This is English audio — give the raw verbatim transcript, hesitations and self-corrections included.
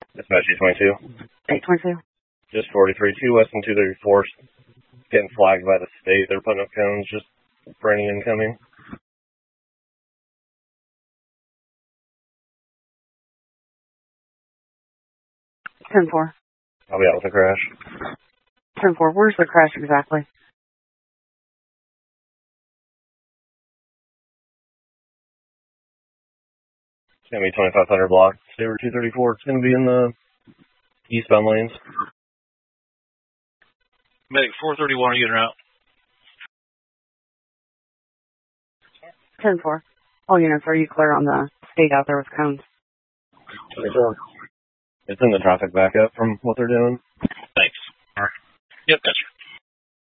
Dispatch eight twenty-two. eight twenty-two. Just forty-three. two West and two thirty-four. Getting flagged by the state. They're putting up cones just for any incoming. ten four. I'll be out with the crash. ten four. Where's the crash exactly? It's going to be twenty-five hundred block. State Route two thirty-four. It's going to be in the eastbound lanes. Medic four thirty-one, are you in route? ten four. All units, are you clear on the state out there with cones? It's in the traffic backup from what they're doing. Thanks. All right. Yep, gotcha.